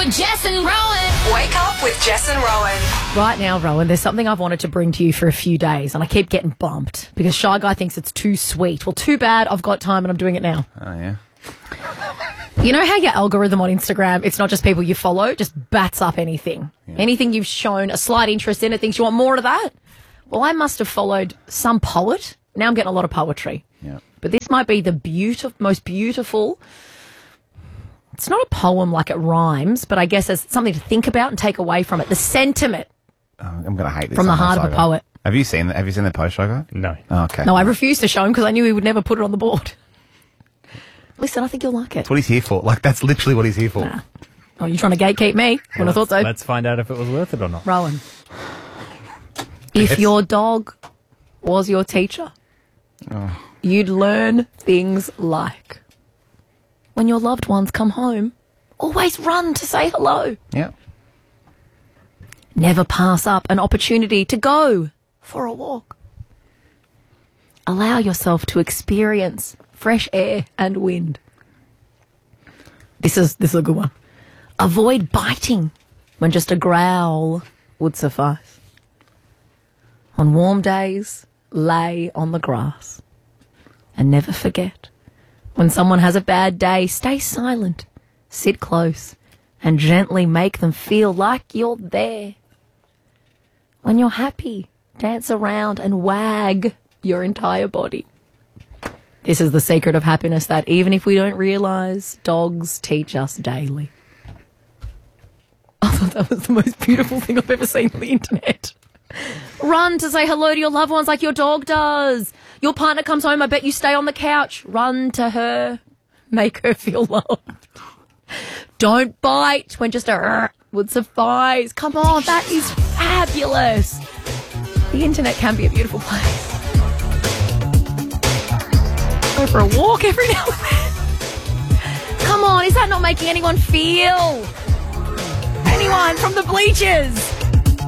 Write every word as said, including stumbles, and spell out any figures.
Jess and Rowan. Wake up with Jess and Rowan. Right now, Rowan, there's something I've wanted to bring to you for a few days, and I keep getting bumped because Shy Guy thinks it's too sweet. Well, too bad. I've got time and I'm doing it now. Oh, yeah. You know how your algorithm on Instagram, it's not just people you follow, just bats up anything. Yeah. Anything you've shown a slight interest in, it thinks you want more of that. Well, I must have followed some poet. Now I'm getting a lot of poetry. Yeah. But this might be the beautiful, most beautiful. It's not a poem like it rhymes, but I guess it's something to think about and take away from it. The sentiment. Oh, I'm going to hate this. From the heart of a poet. Have you seen that? Have you seen the post, Shy Guy? No. Oh, okay. No, I refused to show him because I knew he would never put it on the board. Listen, I think you'll like it. That's what he's here for. Like, that's literally what he's here for. Nah. Oh, you're trying to gatekeep me? Well, I thought so. Let's find out if it was worth it or not. Rowan. If Yes. your dog was your teacher, Oh. you'd learn things like when your loved ones come home, always run to say hello. Yeah. Never pass up an opportunity to go for a walk. Allow yourself to experience fresh air and wind. This is this is a good one. Avoid biting when just a growl would suffice. On warm days, lay on the grass. And never forget, when someone has a bad day, stay silent, sit close, and gently make them feel like you're there. When you're happy, dance around and wag your entire body. This is the secret of happiness that even if we don't realise, dogs teach us daily. I thought that was the most beautiful thing I've ever seen on the internet. Run to say hello to your loved ones like your dog does. Your partner comes home, I bet you stay on the couch. Run to her. Make her feel loved. Don't bite when just a "rrr" would suffice. Come on, that is fabulous. The internet can be a beautiful place. Go for a walk every now and then. Come on, is that not making anyone feel? Anyone from the bleachers?